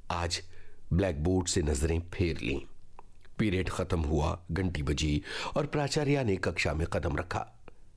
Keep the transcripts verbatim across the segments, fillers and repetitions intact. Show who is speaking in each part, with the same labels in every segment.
Speaker 1: आज black board से नजरें फेर लीं। पीरियड खत्म हुआ, घंटी बजी और प्राचार्य ने कक्षा में कदम रखा।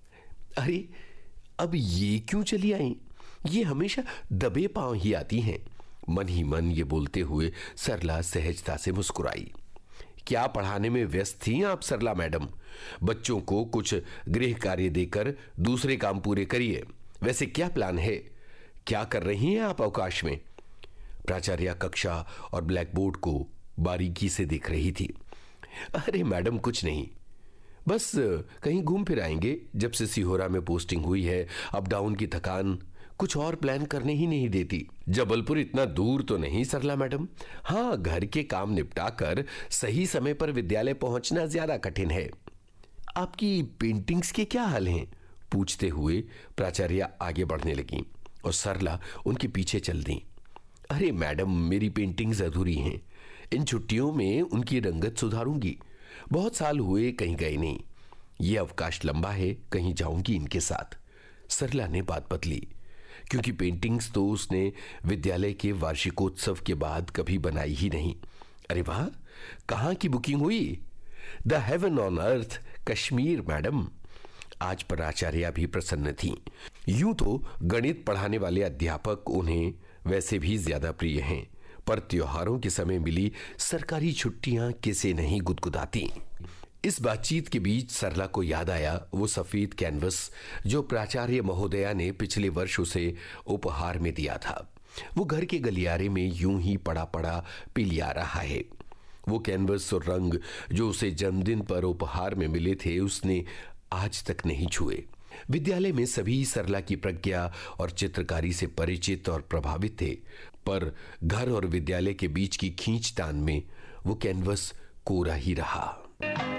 Speaker 1: अरे अब ये क्यों चली आई? ये हमेशा दबे पांव ही आती हैं। मन ही मन ये बोलते हुए सरला सहजता से मुस्कुराई। क्या पढ़ाने में व्यस्त थी आप सरला मैडम? बच्चों को कुछ गृह कार्य देकर दूसरे काम पूरे करिए। वैसे क्या प्लान है? क्या कर रही हैं आप अवकाश में? प्राचार्य कक्षा और ब्लैक बोर्ड को बारीकी से देख रही थी। अरे मैडम कुछ नहीं, बस कहीं घूम फिर आएंगे। जब से सिहोरा में पोस्टिंग हुई है, अप डाउन की थकान कुछ और प्लान करने ही नहीं देती। जबलपुर इतना दूर तो नहीं सरला मैडम। हाँ, घर के काम निपटा कर सही समय पर विद्यालय पहुंचना ज्यादा कठिन है। आपकी पेंटिंग्स के क्या हाल हैं? पूछते हुए प्राचार्य आगे बढ़ने लगी और सरला उनके पीछे चल दी। अरे मैडम, मेरी पेंटिंग्स अधूरी हैं। इन छुट्टियों में उनकी रंगत सुधारूंगी। बहुत साल हुए कहीं गए नहीं। ये अवकाश लंबा है, कहीं जाऊंगी इनके साथ। सरला ने बात बदली, क्योंकि पेंटिंग्स तो उसने विद्यालय के वार्षिकोत्सव के बाद कभी बनाई ही नहीं। अरे वाह, कहाँ की बुकिंग हुई? The heaven on earth, Kashmir madam. आज प्राचार्या भी प्रसन्न थी। यूं तो गणित पढ़ाने वाले अध्यापक उन्हें वैसे भी ज्यादा प्रिय हैं, पर त्योहारों के समय मिली सरकारी छुट्टियां किसे नहीं गुदगुदाती। इस बातचीत के बीच सरला को याद आया वो सफेद कैनवस जो प्राचार्य महोदया ने पिछले वर्ष उसे उपहार में दिया था। वो घर के गलियारे में यूं ही पड़ा पड़ा पिलिया रहा है। वो कैनवस और रंग जो उसे जन्मदिन पर उपहार में मिले थे, उसने आज तक नहीं छुए। विद्यालय में सभी सरला की प्रज्ञा और चित्रकारी से परिचित और प्रभावित थे, पर घर और विद्यालय के बीच की खींचतान में वो कैनवस कोरा ही रहा।